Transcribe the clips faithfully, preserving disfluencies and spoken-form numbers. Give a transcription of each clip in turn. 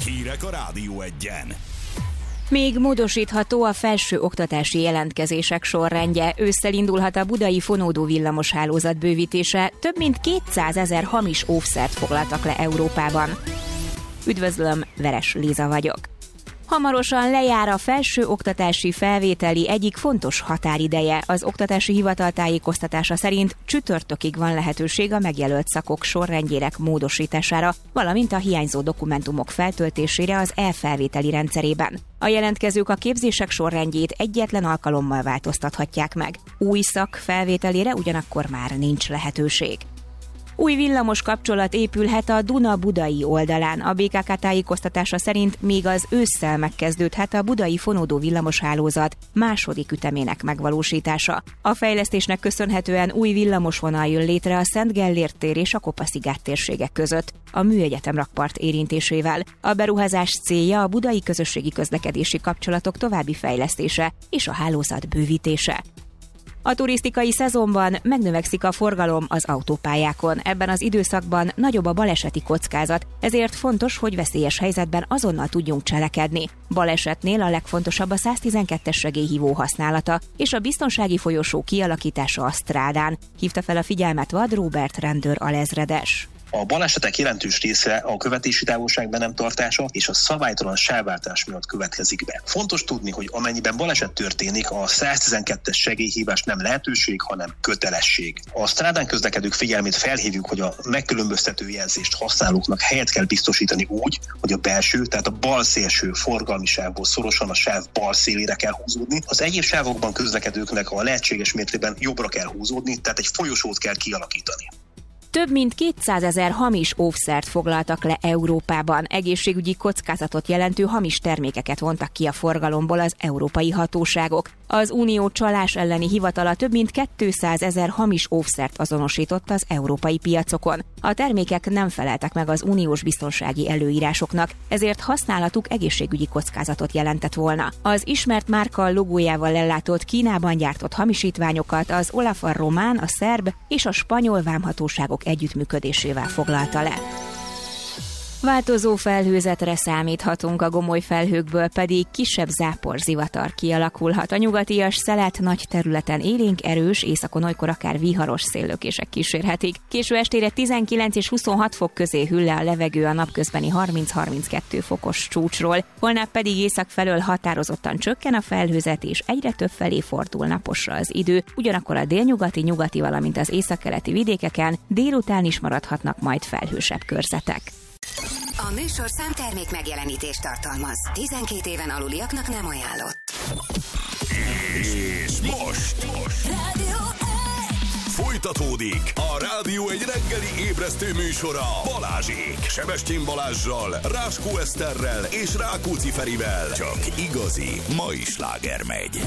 Hírek a Rádió Egyen. Még módosítható a felső oktatási jelentkezések sorrendje. Ősszel indulhat a budai fonódó villamos hálózat bővítése. Több mint kétszázezer hamis óvszert foglaltak le Európában. Üdvözlöm, Veres Liza vagyok. Hamarosan lejár a felső oktatási felvételi egyik fontos határideje. Az oktatási hivatal tájékoztatása szerint csütörtökig van lehetőség a megjelölt szakok sorrendjének módosítására, valamint a hiányzó dokumentumok feltöltésére az e-felvételi rendszerében. A jelentkezők a képzések sorrendjét egyetlen alkalommal változtathatják meg. Új szak felvételére ugyanakkor már nincs lehetőség. Új villamos kapcsolat épülhet a Duna-Budai oldalán. A bé ká ká tájékoztatása szerint még az ősszel megkezdődhet a budai fonódó villamoshálózat második ütemének megvalósítása. A fejlesztésnek köszönhetően új villamosvonal jön létre a Szent Gellért tér és a Kopa-sziget térségek között, a Műegyetem rakpart érintésével. A beruházás célja a budai közösségi közlekedési kapcsolatok további fejlesztése és a hálózat bővítése. A turisztikai szezonban megnövekszik a forgalom az autópályákon. Ebben az időszakban nagyobb a baleseti kockázat, ezért fontos, hogy veszélyes helyzetben azonnal tudjunk cselekedni. Balesetnél a legfontosabb a száztizenkettes segélyhívó használata és a biztonsági folyosó kialakítása a strádán. Hívta fel a figyelmet Vad Róbert rendőr alezredes. A balesetek jelentős része a követési távolság be nem tartása és a szabálytalan sávváltás miatt következik be. Fontos tudni, hogy amennyiben baleset történik, a száztizenkettes segélyhívás nem lehetőség, hanem kötelesség. A strádán közlekedők figyelmét felhívjuk, hogy a megkülönböztető jelzést használóknak helyet kell biztosítani úgy, hogy a belső, tehát a bal szélső forgalmi sávból szorosan a sáv bal szélére kell húzódni. Az egyéb sávokban közlekedőknek a lehetséges mértékben jobbra kell húzódni, tehát egy folyosót kell kialakítani. Több mint kétszázezer hamis óvszert foglaltak le Európában. Egészségügyi kockázatot jelentő hamis termékeket vontak ki a forgalomból az európai hatóságok. Az Unió csalás elleni hivatala több mint kétszázezer hamis óvszert azonosított az európai piacokon. A termékek nem feleltek meg az uniós biztonsági előírásoknak, ezért használatuk egészségügyi kockázatot jelentett volna. Az ismert márka logójával ellátott Kínában gyártott hamisítványokat az Olaf a román, a szerb és a spanyol vámhatóságok együttműködésével foglalta le. Változó felhőzetre számíthatunk, a gomoly felhőkből pedig kisebb záporzivatar kialakulhat. A nyugatias szelet nagy területen élénk, erős, északon olykor akár viharos széllökések kísérhetik. Késő estére tizenkilenc és huszonhat fok közé hűl le a levegő a napközbeni harminc-harminckettő fokos csúcsról. Holnap pedig észak felől határozottan csökken a felhőzet, és egyre több felé fordul naposra az idő. Ugyanakkor a délnyugati, nyugati, valamint az északkeleti vidékeken délután is maradhatnak majd felhősebb körzetek. A műsorszám termék megjelenítést tartalmaz. tizenkét éven aluliaknak nem ajánlott. És most, most. Rádió Folytatódik a Rádió egy reggeli ébresztő műsora Balázsék. Sebestyén Balázssal, Ráskó Eszterrel és Rákóczi Ferivel. Csak igazi mai sláger megy.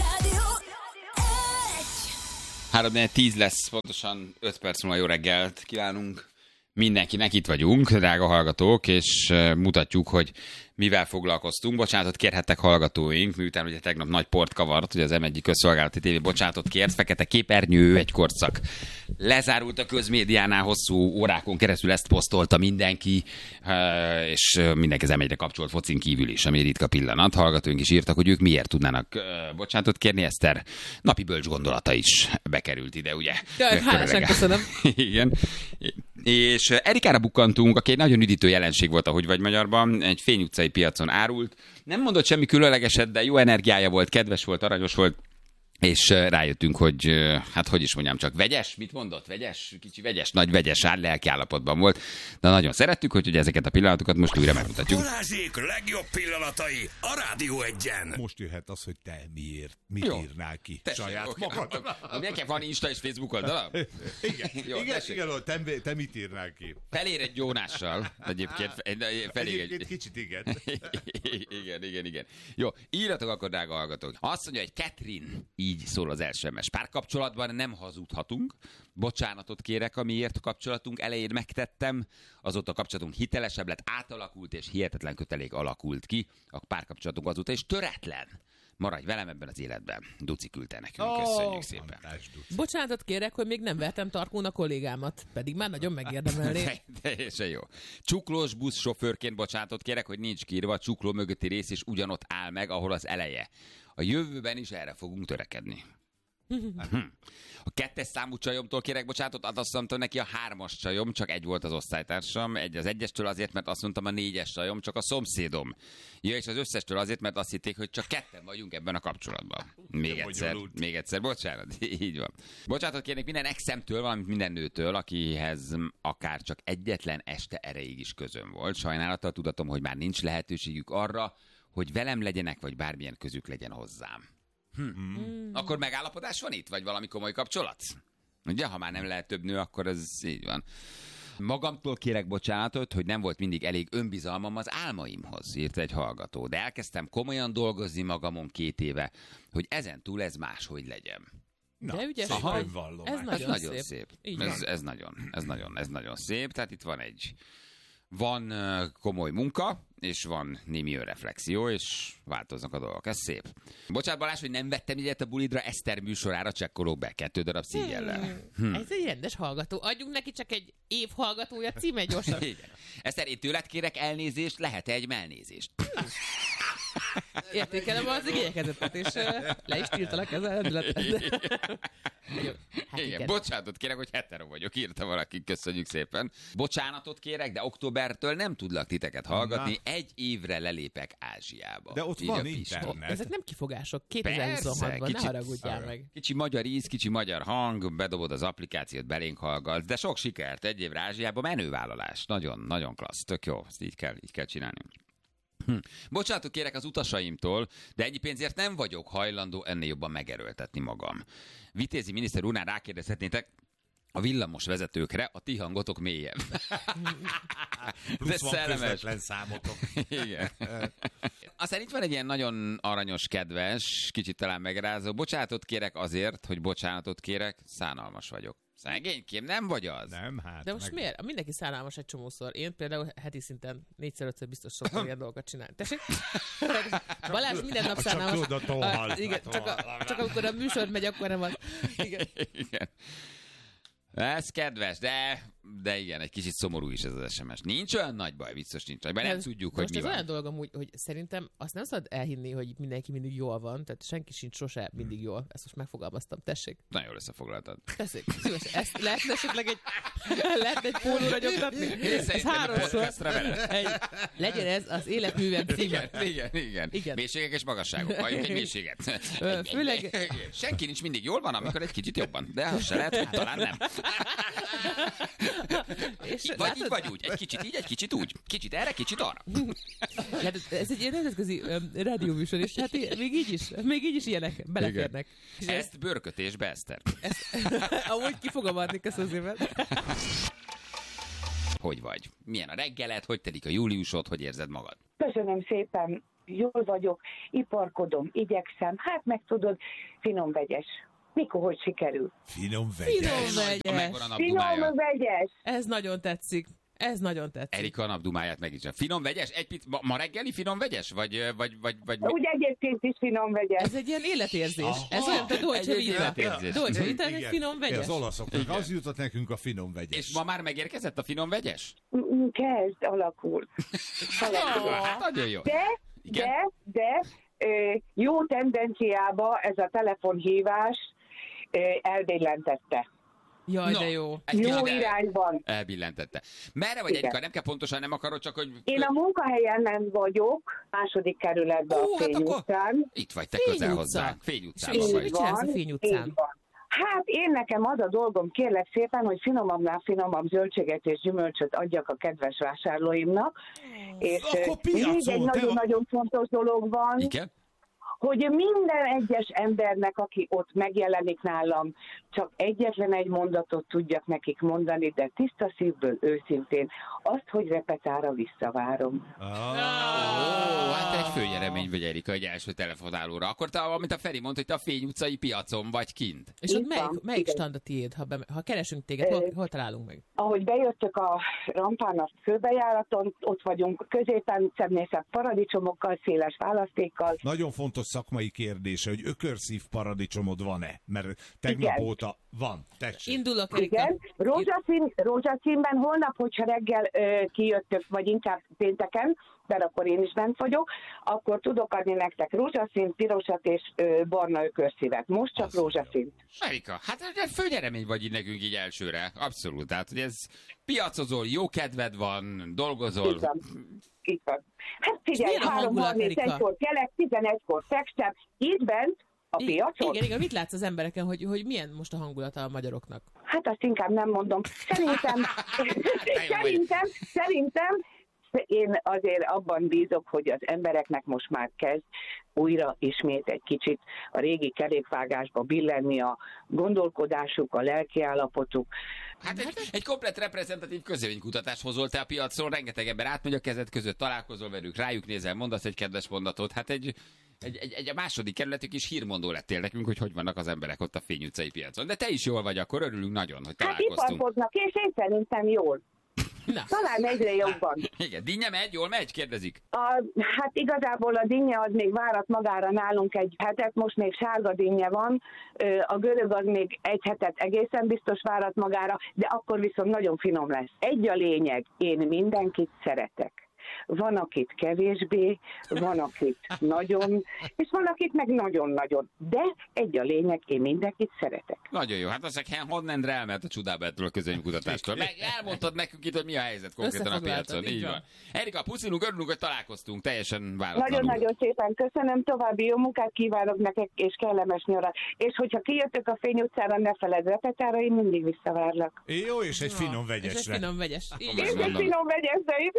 három négy tíz lesz, pontosan öt perc múlva jó reggelt kívánunk mindenkinek, itt vagyunk, drága hallgatók, és mutatjuk, hogy mivel foglalkoztunk. Bocsánatot kérhettek hallgatóink, miután ugye tegnap nagy port kavart, hogy az em egy közszolgálati tévé bocsánatot kért, fekete képernyő, egy korszak. Lezárult a közmédiánál, hosszú órákon keresztül ezt posztolta mindenki, és mindenki az em egyre kapcsolt focin kívül is, ami ritka pillanat. Hallgatóink is írtak, hogy ők miért tudnának bocsánatot kérni. Eszter napi bölcs gondolata is bekerült ide, ugye? Ja, hálásan köszönöm. Igen. És Erikára bukkantunk, aki egy nagyon üdítő jelenség volt, ahogy vagy magyarban, egy Fény utcai piacon árult. Nem mondott semmi különlegeset, de jó energiája volt, kedves volt, aranyos volt, és rájöttünk, hogy hát hogy is mondjam, csak vegyes, mit mondott? Vegyes, kicsi vegyes, nagy vegyes ár, lelki állapotban volt, de nagyon szerettük, hogy ezeket a pillanatokat most újra megmutatjuk. Balázsék legjobb pillanatai a Rádió Egyen. Most jöhet az, hogy te miért, mit Jó. írnál ki Tessék, saját okay. magad. Nekem van Insta és Facebook oldala? Igen, Jó, igen, igen, te, te mit írnál ki? Felér egy Jónással, egyébként. Felé Egyébként egy... kicsit igen. igen, igen, igen. Jó, írjatok akkor, drága hallgatók. Azt mondja, hogy Catherine, így szól az első em es. Párkapcsolatban nem hazudhatunk. Bocsánatot kérek, amiért a kapcsolatunk elején megtettem. Azóta a kapcsolatunk hitelesebb lett, átalakult, és hihetetlen kötelék alakult ki. A párkapcsolatunk azóta is töretlen. Maradj velem ebben az életben. Duci küldte nekünk, köszönjük szépen. Bocsánatot kérek, hogy még nem vertem tarkón a kollégámat, pedig már nagyon megérdemelné. Teljesen jó. Csuklós buszsofőrként bocsánatot kérek, hogy nincs kiírva, a csukló mögötti rész is ugyanott áll meg, ahol az eleje. A jövőben is erre fogunk törekedni. A kettes számú csajomtól kérek bocsánatot, azt mondtam neki a hármas csajom, csak egy volt az osztálytársam, egy az egyestől azért, mert azt mondtam a négyes csajom, csak a szomszédom. Ja, és az összestől azért, mert azt hitték, hogy csak ketten vagyunk ebben a kapcsolatban. Még egyszer, még egyszer, bocsánat, így van. Bocsánatot kérnék minden exemtől, valamint minden nőtől, akihez akár csak egyetlen este erejéig is közöm volt. Sajnálattal tudatom, hogy már nincs lehetőségük arra, hogy velem legyenek, vagy bármilyen közük legyen hozzám. Hm. Hmm. Akkor megállapodás van itt? Vagy valami komoly kapcsolat? Ugye, ha már nem lehet több nő, akkor ez így van. Magamtól kérek bocsánatot, hogy nem volt mindig elég önbizalmam az álmaimhoz, írt egy hallgató. De elkezdtem komolyan dolgozni magamon két éve, hogy ezen túl ez máshogy legyen. Na, de ügyes szép vagy. önvallomás. Ez nagyon, ez nagyon szép. szép. Ez, ez, nagyon, ez, nagyon, ez nagyon szép. Tehát itt van egy... Van uh, komoly munka, és van némi önreflexió, és változnak a dolgok. Ez szép. Bocsánat, Balázs, hogy nem vettem ilyet a bulidra, Eszter műsorára csekkolok be. Kettő darab szígyellel. Hmm. Ez egy rendes hallgató. Adjunk neki csak egy év hallgatója, címe gyorsan. Igen. Eszter, én tőled kérek elnézést, lehet-e egy melnézést? Értékelem az igényekezetet, és uh, le is tiltalak ezzel rendületet. Jó, hát igen, bocsánatot kérek, hogy hetero vagyok, írta valaki, köszönjük szépen. Bocsánatot kérek, de októbertől nem tudlak titeket hallgatni, na. Egy évre lelépek Ázsiába. De ott így van internet. Ezek nem kifogások, kétezer-huszonhatban, ne haragudjál meg. Kicsi magyar íz, kicsi magyar hang, bedobod az applikációt, belénk hallgatsz, de sok sikert, egy évre Ázsiába, menővállalás. Nagyon, nagyon klassz, tök jó, ezt így kell, így kell csinálni. Hm. Bocsánatot kérek az utasaimtól, de ennyi pénzért nem vagyok hajlandó ennél jobban megerőltetni magam. Vitézi miniszter úrnál rákérdezhetnétek, a villamos vezetőkre a ti hangotok mélyebb. Plusz van közvetlen számotok. Igen. Aztán itt van egy ilyen nagyon aranyos, kedves, kicsit talán megrázó. Bocsánatot kérek azért, hogy bocsánatot kérek, szánalmas vagyok. Szegénykém, nem vagy az? Nem, hát. De most meg... miért? Mindenki szánalmas egy csomószor. Én például heti szinten négyszer-ötször biztos szoktam ilyen dolgokat csinálni. Tessék? Balázs minden nap szánalmas. Csak tudod, a, igen, csak, a, csak amikor a műsor megy, akkor nem az. Igen. Igen. Ez kedves, de, de igen, egy kicsit szomorú is ez az es em es. Nincs olyan nagy baj, biztos nincs nagy baj, nem ez, tudjuk, hogy mi van. Most ez olyan dolog amúgy, hogy szerintem azt nem szabad elhinni, hogy mindenki mindig jól van, tehát senki sincs sose mindig jól. Ezt most megfogalmaztam, tessék. Nagyon jól összefoglaltad. Tessék, szívesen. Ezt lehetne esetleg egy, lehetne egy pólóra nyomtatni? Ez háromszor. Legyen ez az életművem címe. Igen, igen, igen, igen. Mélységek és magasságok. Halljunk egy mélységet. Főleg... Senki nincs mindig jól van, amikor egy kicsit jobban. De az se lehet, hogy talán nem. És vagy látod? Így vagy úgy, egy kicsit így, egy kicsit úgy. Kicsit erre, kicsit arra. Hát ez egy ilyen nemzetközi um, rádióműsor, és hát még így is, még így is ilyenek beleférnek. Ezt bőrkötésbe, Eszter. Amúgy ki fogom adni, köszönöm szépen. Hogy vagy? Milyen a reggeled? Hogy telik a júliusod? Hogy érzed magad? Köszönöm szépen. Jól vagyok, iparkodom, igyekszem. Hát meg tudod, finom vegyes. Mikor, hogy sikerül? Finom vegyes. Finom vegyes. Finom vegyes. Ez nagyon tetszik. Ez nagyon tetszik. Erika a napdumáját meg is. Finom vegyes? Egy pit, ma, ma reggeli finom vegyes? Vagy, vagy, vagy, vagy Úgy egyébként is finom vegyes. Ez egy ilyen életérzés. Aha. Ez olyan, mint a Dolce Vita. Dolce Vita, egy finom vegyes. Az olaszoknak az jutott nekünk a finom vegyes. És ma már megérkezett a finom vegyes? Kezd, alakul. alakul. Hát nagyon jó. De, Igen? de, de jó tendenciába ez a telefonhívás elbillentette. Jaj, no, de jó. Jó irányban. Elbillentette. Merre vagy, Erika? Nem kell pontosan, nem akarod, csak hogy... Én a munkahelyen vagyok, második kerületben a Fény hát utcán. Itt vagy te közel hozzánk. Fény utcában vagy. Mit csinálsz a Fény utcán? Hát én nekem az a dolgom, kérlek szépen, hogy finomabbnál finomabb zöldséget és gyümölcsöt adjak a kedves vásárlóimnak. Oh, és még egy nagyon-nagyon fontos dolog van. Igen? Hogy minden egyes embernek, aki ott megjelenik nálam, csak egyetlen egy mondatot tudjak nekik mondani, de tiszta szívből, őszintén, azt, hogy repetára visszavárom. Oh, oh, hát egy főnyeremény vagy, Erika, egy első telefonálóra. Akkor te, amit a Feri mondta, hogy te a Fény utcai piacon vagy kint. És ott melyik, melyik stand a tiéd, ha, be, ha keresünk téged, hol, hol találunk meg? Ahogy bejöttök a rampán a főbejáraton, ott vagyunk középen, szemnészek paradicsomokkal, széles választékkal. Nagyon fontos szakmai kérdése, hogy ökörszív paradicsomod van-e? Mert tegnap Igen. óta van. Tessék. Indulok, Erika. Igen, rózsaszín, rózsaszínben holnap, hogyha reggel ö, kijöttök, vagy inkább pénteken, mert akkor én is bent vagyok, akkor tudok adni nektek rózsaszín, pirosat és ö, barna ökörszívet. Most csak rózsaszín. Erika, hát ez főnyeremény vagy így nekünk így elsőre. Abszolút. Tehát, hogy ez piacozol, jó kedved van, dolgozol. Így van. Így van. Hát figyelj, milyen a három hangulat, harmincegykor kelek, tizenegykor fekstem, itt bent a Igen, piacon. igen, igen, mit látsz az embereken, hogy, hogy milyen most a hangulata a magyaroknak? Hát azt inkább nem mondom. Szerintem, szerintem, szerintem én azért abban bízok, hogy az embereknek most már kezd újra ismét egy kicsit a régi kerékvágásba billenni a gondolkodásuk, a lelkiállapotuk. Hát egy, egy komplet reprezentatív közvéleménykutatást hozol te a piacon, rengeteg ember átmegy a kezed között, találkozol velük, rájuk nézel, mondasz egy kedves mondatot, hát egy, egy, egy, egy a második kerületük is hírmondó lettél nekünk, hogy hogy vannak az emberek ott a Fény utcai piacon. De te is jól vagy, akkor örülünk nagyon, hogy Hát találkoztunk. iparkodnak, és én szerintem jól. Na. Talán egyre jobban. Igen, dinnye megy, jól megy, kérdezik. A, hát igazából a dinnye az még várat magára nálunk egy hetet, most még sárga dinnye van, a görög az még egy hetet egészen biztos várat magára, de akkor viszont nagyon finom lesz. Egy a lényeg, én mindenkit szeretek. Van, akit kevésbé, van, akit nagyon, és van, akit meg nagyon-nagyon. De egy a lényeg, én mindenkit szeretek. Nagyon jó, hát azt mondják, honnan elment a csodába ettől a közvéleménykutatástól. Meg elmondtad nekünk itt, hogy mi a helyzet konkrétan a piacon. Így van. Erika, puszilunk, örülünk, hogy találkoztunk, teljesen váratlanul. Nagyon-nagyon szépen köszönöm, további jó munkát kívánok nektek, és kellemes nyarat. És hogyha kijöttök a Fény utcára, ne feledd repetára, én mindig visszavárlak. Jó, és egy finom És egy vegyesre. finom vegyes. Akkor Igen. És egy mondom. finom vegyeszeim.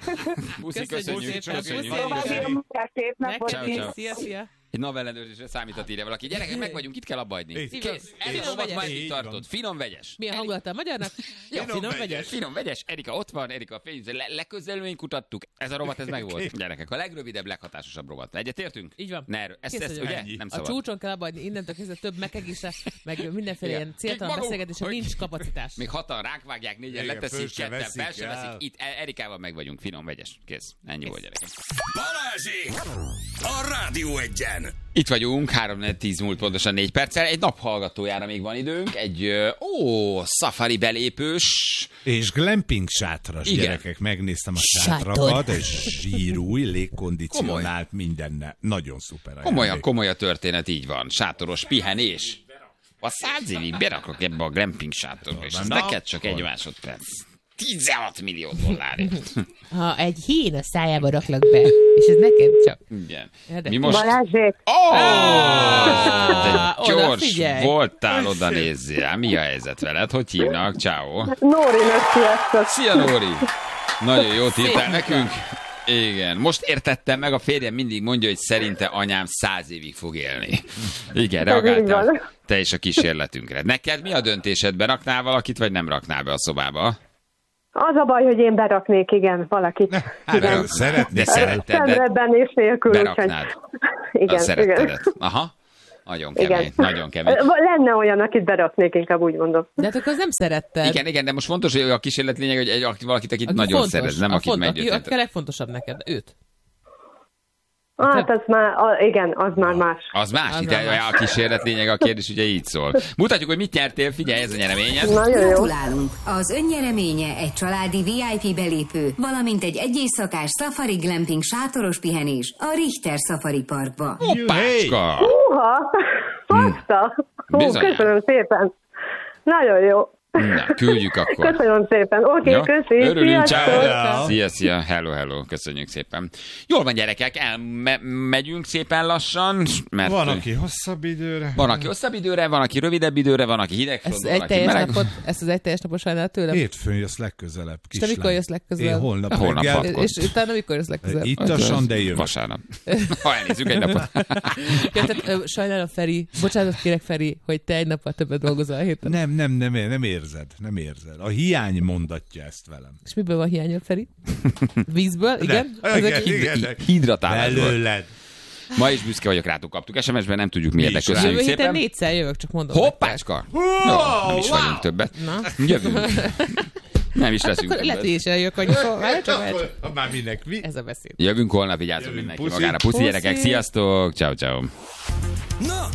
Puszi, Köszönjük köszönjük, szépen, köszönjük. puszi. További jó munkát, szép napot. Ciao, Neked ciao. is. Szia, szia. Egy navellenőrzésre számítat írja valaki. Gyerekek, meg vagyunk, itt kell abba hagyni. Így, Igen. kösz. Erika, Finom hova vegyes. majd Így itt van. tartod? Finom vegyes. Milyen hangulata a magyarnak? Jó, Finom finom vegyes. vegyes. Finom vegyes. Erika ott van, Erika a fény. Le- legközelmény kutattuk. Ez a rovat, ez meg volt. Gyerekek, a legrövidebb, leghatásosabb rovat. Egyetértünk? Így van. Ne, erről. Ezt, Kész ezt vagyok. ugye? Ennyi. Nem A szabad. csúcson kell abbahagyni, innentől kezdve több megegészre, meg mindenféle Igen. ilyen céltalan Még maguk, beszélgetésre hogy- nincs kapacitás. Még hatan ránk vágják, négyen Igen, leteszik, föl se ketten veszik fel se el. veszik. Itt E- Erikával meg vagyunk. Finom vegyes. Kész. Ennyi volt, gyerekek. Balázsék! A Rádió Egyen! Itt vagyunk, három tíz múlt pontosan négy perccel. Egy nap hallgatójára még van időnk. Egy, ö, ó, safari belépős. És glamping sátras, Igen. gyerekek, megnéztem a Sátor. sátrakat, ez zsírúj, légkondicionált, mindenne. Nagyon szuper. Komolyan, ajándék. komoly a történet, így van. Sátoros pihenés. A száz évig berakok ebbe a glamping sátorba, és ez Na, neked csak akkor. egy másodperc. tizenhat millió dollárért. Ha egy hín a szájába raklak be, és ez neked csak. Igen. Érdekes. Mi most... Balázsék, Ó! Ah, De oda gyors figyelj. voltál, oda nézzél. Mi a helyzet veled? Hogy hívnak? Ciao. Nórinak sziasztok. Szia, Nóri! Nagyon jót írtál Szép nekünk. Igen, most értettem meg, a férjem mindig mondja, hogy szerinte anyám száz évig fog élni. Igen, Ez így reagáltál van. te is a kísérletünkre. Neked mi a döntésed? Beraknál valakit, vagy nem raknál be a szobába? Az a baj, hogy én beraknék, igen, valakit. Hát, igen. berak- Szeretni de kell. szeretted, de Szenvedbenés nélkül, úgyhogy... beraknád. Igen, a szerettedet. igen. Aha, nagyon kemény, Igen. nagyon kemény. Lenne olyan, akit beraknék, inkább úgy mondom. De hát akkor az nem szeretted. Igen, igen, de most fontos, hogy a kísérlet lényeg, hogy egy, valakit, akit Aki nagyon fontos, szeretsz, nem a akit font, aki, meggyőzted. aki a legfontosabb neked, őt. Hát az már, a, igen, az már más. Az más, Az itt már más. a kísérlet lényeg, a kérdés ugye így szól. Mutatjuk, hogy mit nyertél, figyelj, ez a nyereményed. Nagyon jó. Gratulálunk! Az önnyereménye egy családi vé i pé belépő, valamint egy egyészakás safari glamping sátoros pihenés a Richter Safari Parkba. Hoppácska! Húha! Baszta! Hú, Bizonyám. köszönöm szépen. Nagyon jó. Na, küldjük akkor. Köszönöm szépen. Oké, Jó? köszi. Örülünk, Sziasztok. ciao. Szia, szia, hello, hello, köszönjük szépen. Jól van, gyerekek, elmegyünk szépen lassan, mert Van, aki hosszabb időre. van, aki hosszabb időre, van, aki rövidebb időre, van, aki Ezt, hidegfront, van, egy aki teljes meleg. napot, ezt az egy teljes napot sajnál tőlem. Hétfőn jössz legközelebb, És te mikor kislány. jössz legközelebb? Én holnap, Holnap reggel. hat. És utána mikor jössz legközelebb? Ittasan, de jövök. Vasárnap. Ha elnézzük egy napot. Ja, tehát, ö, sajnálom, Feri, bocsánat kérek, Feri, hogy te egy nappal többet dolgozol a héten. Nem, nem, nem, nem érzed, nem érzed. A hiány mondatja ezt velem. És miből van hiányod, Feri? Vízből? Igen? De, Ezek igen, így- igen, de- Hidratálásból. Belőled. Ma is büszke vagyok rátok, kaptuk es em es-ben, nem tudjuk miért, de is. köszönjük Jövő héten szépen. négyszer jövök, csak mondom. Hoppácska! Jó, nem is vagyunk többet. Na. Jövünk. Nem is leszünk. Hát lehet, hogy is eljövök annyiszor. Várj csak, várj. Már minek mi? Ez a beszéd. Jövünk holnap, vigyázzunk mindenki magára. Puszi gyerekek, sziasztok! Ciao, ciao. Na,